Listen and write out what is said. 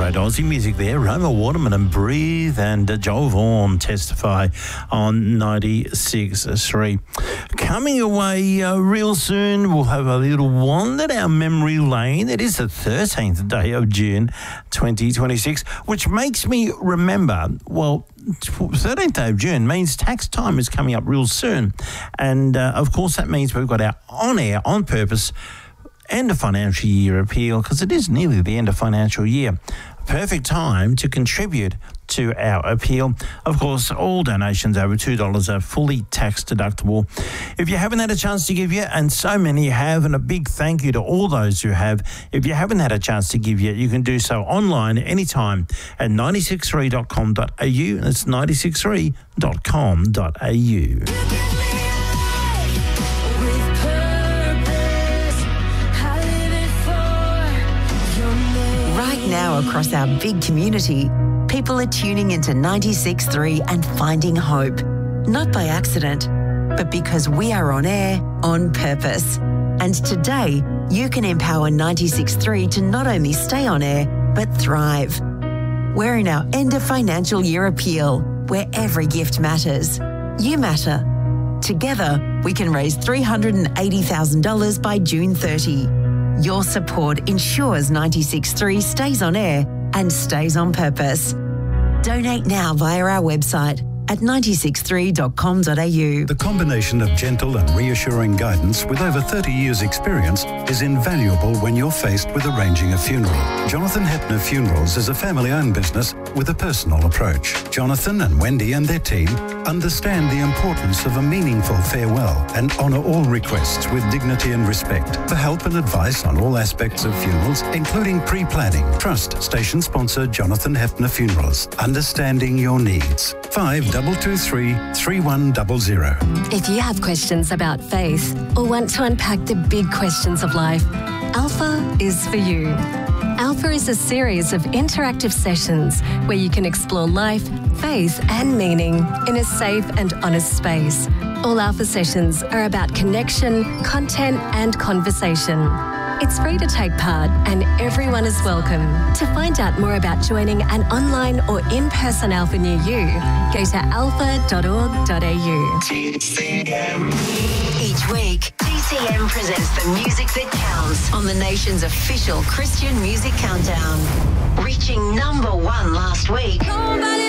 great Aussie music there. Roma Waterman and Breathe, and Joel Vaughan, Testify on 96.3. Coming away real soon, we'll have a little wander down memory lane. It is the 13th day of June 2026, which makes me remember, well, 13th day of June means tax time is coming up real soon. And, of course, that means we've got our on-air, on purpose, end of financial year appeal, because it is nearly the end of financial year. Perfect time to contribute to our appeal. Of course, all donations over $2 are fully tax deductible. If you haven't had a chance to give yet, and so many have, and a big thank you to all those who have, if you haven't had a chance to give yet, you can do so online anytime at 963.com.au. That's 963.com.au. Now across our big community, people are tuning into 96.3 and finding hope. Not by accident, but because we are on air on purpose. And today, you can empower 96.3 to not only stay on air, but thrive. We're in our end of financial year appeal, where every gift matters. You matter. Together, we can raise $380,000 by June 30. Your support ensures 96.3 stays on air and stays on purpose. Donate now via our website at 963.com.au. The combination of gentle and reassuring guidance with over 30 years' experience is invaluable when you're faced with arranging a funeral. Jonathan Hepner Funerals is a family-owned business with a personal approach. Jonathan and Wendy and their team understand the importance of a meaningful farewell and honour all requests with dignity and respect. For help and advice on all aspects of funerals, including pre-planning, trust station sponsor Jonathan Hepner Funerals. Understanding your needs. 5223 3100. If you have questions about faith or want to unpack the big questions of life, Alpha is for you. Alpha is a series of interactive sessions where you can explore life, faith and meaning in a safe and honest space. All Alpha sessions are about connection, content and conversation. It's free to take part and everyone is welcome. To find out more about joining an online or in-person Alpha near you, go to alpha.org.au. TCM. Each week, TCM presents the music that counts on the nation's official Christian music countdown. Reaching #1 last week.